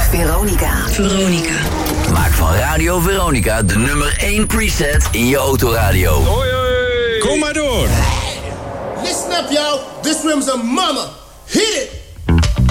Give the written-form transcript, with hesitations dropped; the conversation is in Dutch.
Veronica. Maak van Radio Veronica de nummer 1 preset in je autoradio. Hoi, hoi. Kom maar door. Listen up, y'all. This room's a mama. Hit it.